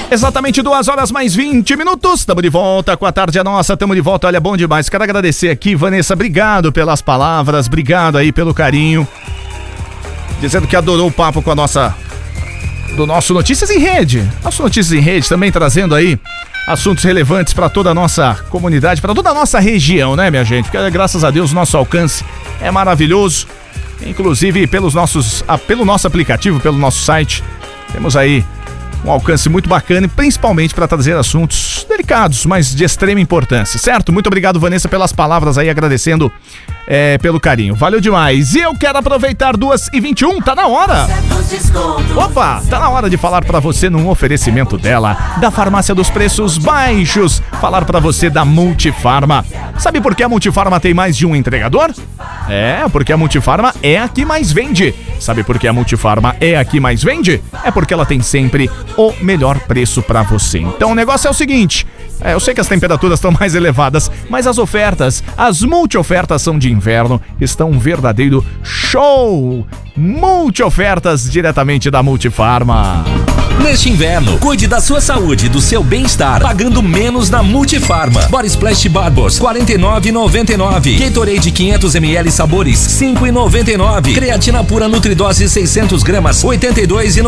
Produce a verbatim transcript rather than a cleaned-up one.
Exatamente duas horas mais vinte minutos. Estamos de volta com a Tarde é Nossa. Estamos de volta. Olha, bom demais. Quero agradecer aqui, Vanessa. Obrigado pelas palavras. Obrigado aí pelo carinho. Dizendo que adorou o papo com a nossa... do nosso Notícias em Rede. Nosso Notícias em Rede também trazendo aí assuntos relevantes para toda a nossa comunidade, para toda a nossa região, né, minha gente? Porque, graças a Deus, o nosso alcance é maravilhoso. Inclusive, pelos nossos, ah, pelo nosso aplicativo, pelo nosso site, temos aí um alcance muito bacana, principalmente para trazer assuntos delicados, mas de extrema importância, certo? Muito obrigado, Vanessa, pelas palavras aí, agradecendo é, pelo carinho. Valeu demais. E eu quero aproveitar duas e vinte e um, tá na hora. Opa, tá na hora de falar pra você num oferecimento dela, da Farmácia dos Preços Baixos. Falar pra você da Multifarma. Sabe por que a Multifarma tem mais de um entregador? É, porque a Multifarma é a que mais vende. Sabe por que a Multifarma é a que mais vende? É porque ela tem sempre o melhor preço pra você. Então o negócio é o seguinte, é, eu sei que as temperaturas estão mais elevadas, mas as ofertas, as multi-ofertas são de inverno, estão um verdadeiro show! Multi-ofertas diretamente da Multifarma. Neste inverno, cuide da sua saúde e do seu bem-estar, pagando menos na Multifarma. Body Splash Barbos, quarenta e nove reais e noventa e nove centavos. Gatorade quinhentos mililitros sabores, cinco reais e noventa e nove centavos. Creatina pura Nutridose seiscentos gramas, oitenta e dois reais e